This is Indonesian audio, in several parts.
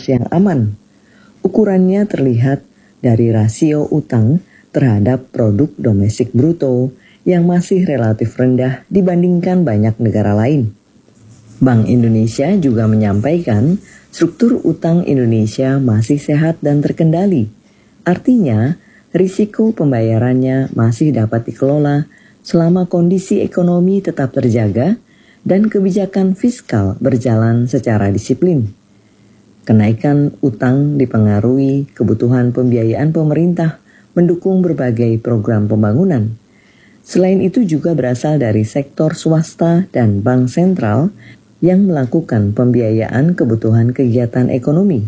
yang aman. Ukurannya terlihat dari rasio utang terhadap produk domestik bruto yang masih relatif rendah dibandingkan banyak negara lain. Bank Indonesia juga menyampaikan struktur utang Indonesia masih sehat dan terkendali. Artinya, risiko pembayarannya masih dapat dikelola selama kondisi ekonomi tetap terjaga dan kebijakan fiskal berjalan secara disiplin. Kenaikan utang dipengaruhi kebutuhan pembiayaan pemerintah mendukung berbagai program pembangunan. Selain itu juga berasal dari sektor swasta dan bank sentral yang melakukan pembiayaan kebutuhan kegiatan ekonomi.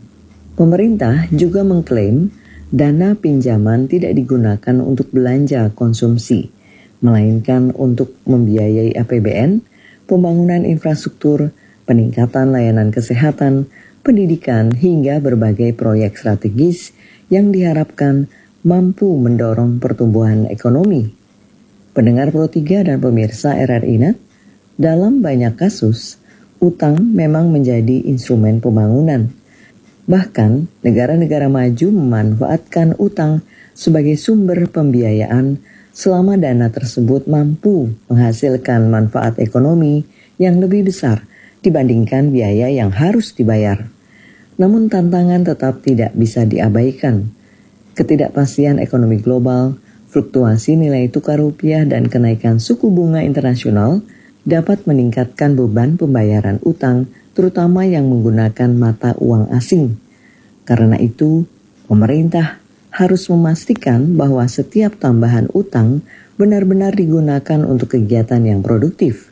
Pemerintah juga mengklaim dana pinjaman tidak digunakan untuk belanja konsumsi, melainkan untuk membiayai APBN, pembangunan infrastruktur, peningkatan layanan kesehatan, pendidikan, hingga berbagai proyek strategis yang diharapkan mampu mendorong pertumbuhan ekonomi. Pendengar Pro 3 dan pemirsa RRI Net, dalam banyak kasus, utang memang menjadi instrumen pembangunan. Bahkan, negara-negara maju memanfaatkan utang sebagai sumber pembiayaan selama dana tersebut mampu menghasilkan manfaat ekonomi yang lebih besar dibandingkan biaya yang harus dibayar. Namun tantangan tetap tidak bisa diabaikan. Ketidakpastian ekonomi global, fluktuasi nilai tukar rupiah dan kenaikan suku bunga internasional dapat meningkatkan beban pembayaran utang, terutama yang menggunakan mata uang asing. Karena itu, pemerintah harus memastikan bahwa setiap tambahan utang benar-benar digunakan untuk kegiatan yang produktif.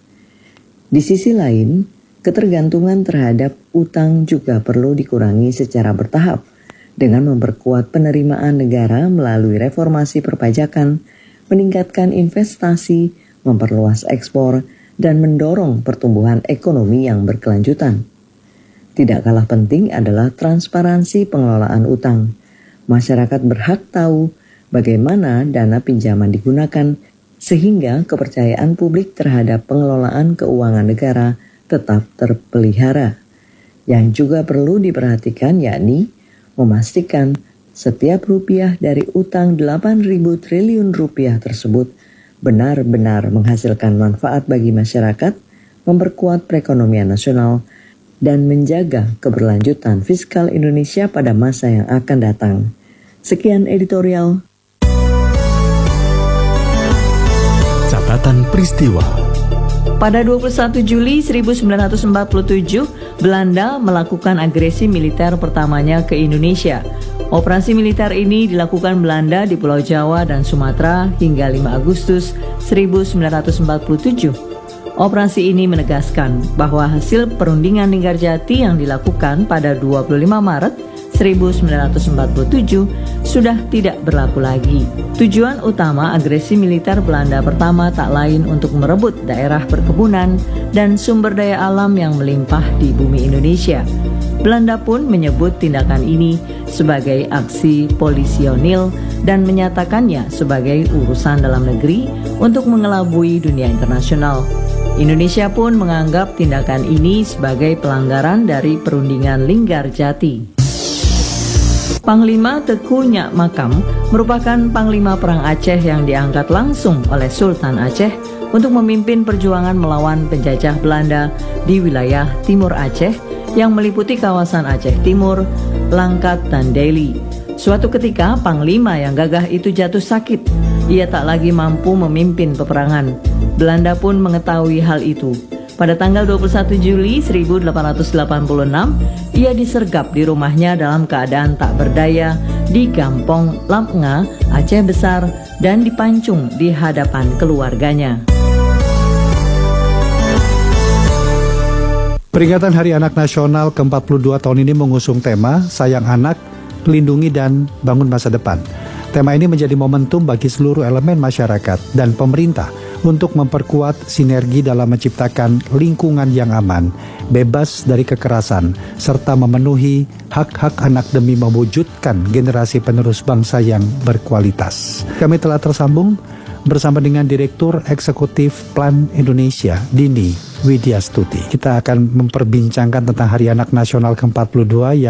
Di sisi lain, ketergantungan terhadap utang juga perlu dikurangi secara bertahap dengan memperkuat penerimaan negara melalui reformasi perpajakan, meningkatkan investasi, memperluas ekspor, dan mendorong pertumbuhan ekonomi yang berkelanjutan. Tidak kalah penting adalah transparansi pengelolaan utang. Masyarakat berhak tahu bagaimana dana pinjaman digunakan sehingga kepercayaan publik terhadap pengelolaan keuangan negara tetap terpelihara. Yang juga perlu diperhatikan yakni memastikan setiap rupiah dari utang 8.000 triliun rupiah tersebut benar-benar menghasilkan manfaat bagi masyarakat, memperkuat perekonomian nasional, dan menjaga keberlanjutan fiskal Indonesia pada masa yang akan datang. Sekian editorial. Catatan peristiwa. Pada 21 Juli 1947, Belanda melakukan agresi militer pertamanya ke Indonesia. Operasi militer ini dilakukan Belanda di Pulau Jawa dan Sumatera hingga 5 Agustus 1947. Operasi ini menegaskan bahwa hasil perundingan Linggarjati yang dilakukan pada 25 Maret 1947 sudah tidak berlaku lagi. Tujuan utama agresi militer Belanda pertama tak lain untuk merebut daerah perkebunan dan sumber daya alam yang melimpah di bumi Indonesia. Belanda pun menyebut tindakan ini sebagai aksi polisionil dan menyatakannya sebagai urusan dalam negeri untuk mengelabui dunia internasional. Indonesia pun menganggap tindakan ini sebagai pelanggaran dari perundingan Linggarjati. Panglima Teku Nyak Makam merupakan Panglima Perang Aceh yang diangkat langsung oleh Sultan Aceh untuk memimpin perjuangan melawan penjajah Belanda di wilayah Timur Aceh yang meliputi kawasan Aceh Timur, Langkat, dan Deli. Suatu ketika Panglima yang gagah itu jatuh sakit. Ia tak lagi mampu memimpin peperangan. Belanda pun mengetahui hal itu. Pada tanggal 21 Juli 1886, ia disergap di rumahnya dalam keadaan tak berdaya di Gampong Lamnga, Aceh Besar, dan dipancung di hadapan keluarganya. Peringatan Hari Anak Nasional ke-42 tahun ini mengusung tema Sayang Anak, Lindungi dan Bangun Masa Depan. Tema ini menjadi momentum bagi seluruh elemen masyarakat dan pemerintah untuk memperkuat sinergi dalam menciptakan lingkungan yang aman, bebas dari kekerasan, serta memenuhi hak-hak anak demi mewujudkan generasi penerus bangsa yang berkualitas. Kami telah tersambung bersama dengan Direktur Eksekutif Plan Indonesia, Dini Widyastuti. Kita akan memperbincangkan tentang Hari Anak Nasional ke-42 yang